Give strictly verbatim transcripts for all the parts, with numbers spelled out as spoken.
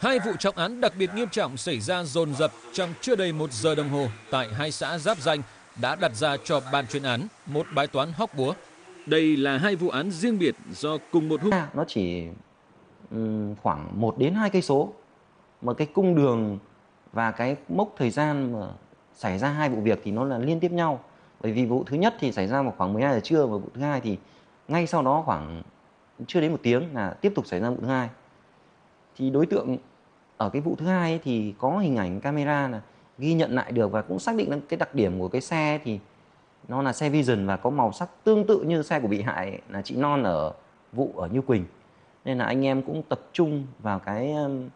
Hai vụ trọng án đặc biệt nghiêm trọng xảy ra dồn dập trong chưa đầy một giờ đồng hồ tại hai xã giáp ranh đã đặt ra cho ban chuyên án một bài toán hóc búa. Đây là hai vụ án riêng biệt do cùng một hung. Nó chỉ ừm, khoảng một đến hai cây số, mà cái cung đường và cái mốc thời gian mà xảy ra hai vụ việc thì nó là liên tiếp nhau. Bởi vì vụ thứ nhất thì xảy ra vào khoảng mười hai giờ trưa, và vụ thứ hai thì ngay sau đó khoảng chưa đến một tiếng là tiếp tục xảy ra vụ thứ hai. Thì đối tượng ở cái vụ thứ hai ấy thì có hình ảnh camera là ghi nhận lại được, và cũng xác định cái đặc điểm của cái xe thì nó là xe Vision và có màu sắc tương tự như xe của bị hại là chị Non ở vụ ở Như Quỳnh. Nên là anh em cũng tập trung vào cái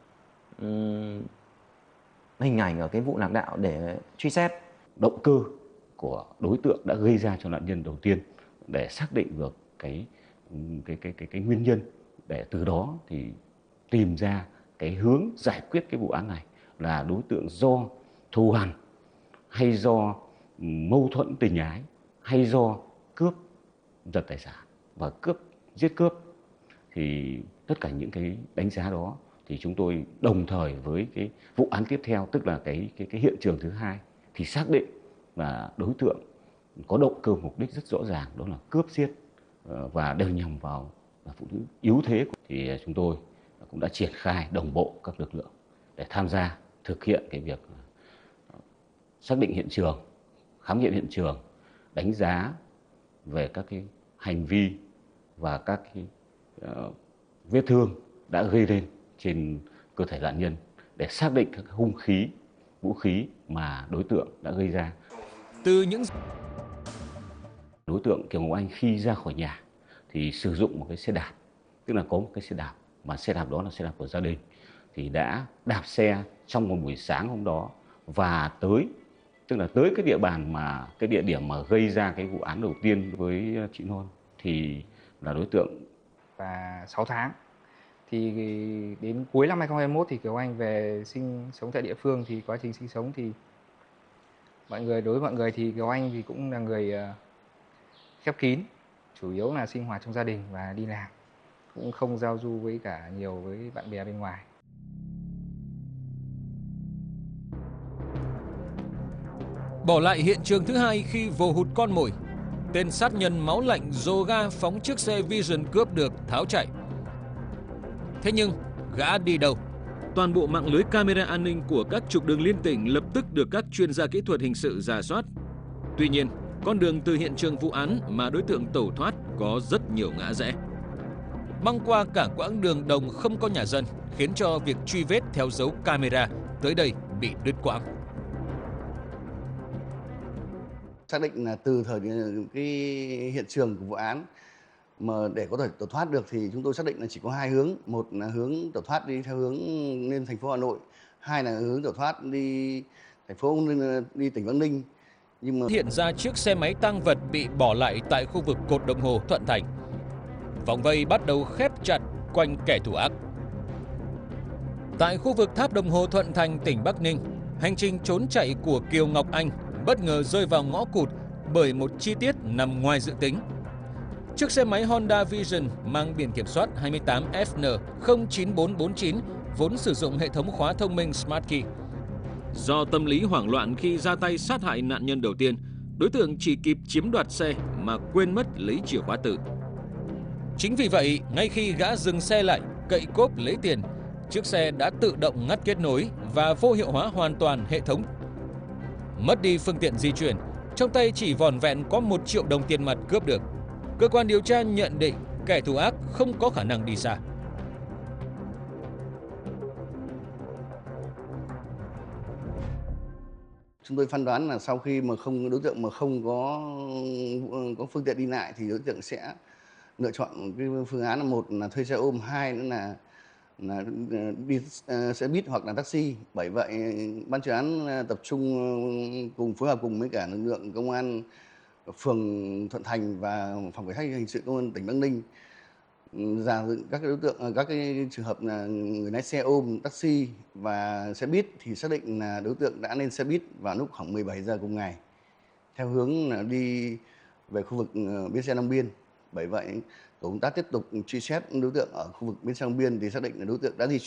um, hình ảnh ở cái vụ lạc đạo để truy xét. Động cơ của đối tượng đã gây ra cho nạn nhân đầu tiên để xác định được cái cái cái cái, cái nguyên nhân, để từ đó thì tìm ra cái hướng giải quyết cái vụ án này là đối tượng do thù hằn, hay do mâu thuẫn tình ái, hay do cướp giật tài sản và cướp giết cướp. Thì tất cả những cái đánh giá đó thì chúng tôi đồng thời với cái vụ án tiếp theo, tức là cái cái cái hiện trường thứ hai, thì xác định là đối tượng có động cơ mục đích rất rõ ràng, đó là cướp giết và đều nhằm vào phụ nữ yếu thế. Thì chúng tôi cũng đã triển khai đồng bộ các lực lượng để tham gia thực hiện cái việc xác định hiện trường, khám nghiệm hiện trường, đánh giá về các cái hành vi và các cái uh, vết thương đã gây lên trên cơ thể nạn nhân, để xác định các hung khí, vũ khí mà đối tượng đã gây ra. Từ những đối tượng Kiều Ngọc Anh khi ra khỏi nhà thì sử dụng một cái xe đạp, tức là có một cái xe đạp, mà xe đạp đó là xe đạp của gia đình, thì đã đạp xe trong một buổi sáng hôm đó và tới, tức là tới cái địa bàn mà cái địa điểm mà gây ra cái vụ án đầu tiên với chị Non, thì là đối tượng. Và sáu tháng thì đến cuối năm hai không hai mốt thì Kiều Anh về sinh sống tại địa phương. Thì quá trình sinh sống thì mọi người đối với mọi người thì Kiều Anh thì cũng là người khép kín, chủ yếu là sinh hoạt trong gia đình và đi làm, cũng không giao du với cả nhiều với bạn bè bên ngoài. Bỏ lại hiện trường thứ hai khi vồ hụt con mồi, tên sát nhân máu lạnh dồ ga phóng chiếc xe Vision cướp được tháo chạy. Thế nhưng gã đi đâu? Toàn bộ mạng lưới camera an ninh của các trục đường liên tỉnh lập tức được các chuyên gia kỹ thuật hình sự rà soát. Tuy nhiên, con đường từ hiện trường vụ án mà đối tượng tẩu thoát có rất nhiều ngã rẽ. Băng qua cả quãng đường đồng không có nhà dân, khiến cho việc truy vết theo dấu camera tới đây bị đứt quãng. Xác định là từ thời cái hiện trường của vụ án mà để có thể tẩu thoát được thì chúng tôi xác định là chỉ có hai hướng. Một là hướng tẩu thoát đi theo hướng lên thành phố Hà Nội, hai là hướng tẩu thoát đi thành phố đi tỉnh Bắc Ninh. Nhưng mà hiện ra chiếc xe máy tang vật bị bỏ lại tại khu vực cột đồng hồ Thuận Thành. Vòng vây bắt đầu khép chặt quanh kẻ thù ác. Tại khu vực tháp đồng hồ Thuận Thành, tỉnh Bắc Ninh, hành trình trốn chạy của Kiều Ngọc Anh bất ngờ rơi vào ngõ cụt bởi một chi tiết nằm ngoài dự tính. Chiếc xe máy Honda Vision mang biển kiểm soát hai mươi tám F N không chín bốn bốn chín vốn sử dụng hệ thống khóa thông minh Smart Key. Do tâm lý hoảng loạn khi ra tay sát hại nạn nhân đầu tiên, đối tượng chỉ kịp chiếm đoạt xe mà quên mất lấy chìa khóa tử. Chính vì vậy, ngay khi gã dừng xe lại, cậy cốp lấy tiền, chiếc xe đã tự động ngắt kết nối và vô hiệu hóa hoàn toàn hệ thống. Mất đi phương tiện di chuyển, trong tay chỉ vỏn vẹn có một triệu đồng tiền mặt cướp được. Cơ quan điều tra nhận định kẻ thù ác không có khả năng đi xa. Chúng tôi phán đoán là sau khi mà không đối tượng mà không có có phương tiện đi lại thì đối tượng sẽ lựa chọn cái phương án là một là thuê xe ôm, hai nữa là là đi xe buýt hoặc là taxi. Bởi vậy ban chuyên án tập trung cùng phối hợp cùng với cả lực lượng công an phường Thuận Thành và phòng cảnh sát hình sự công an tỉnh Bắc Ninh ra các đối tượng, các cái trường hợp là người lái xe ôm, taxi và xe buýt thì xác định là đối tượng đã lên xe buýt vào lúc khoảng mười bảy giờ cùng ngày theo hướng là đi về khu vực bến xe Long Biên. Bởi vậy tổ công tác tiếp tục truy xét đối tượng ở khu vực bến xe Long Biên thì xác định là đối tượng đã di chuyển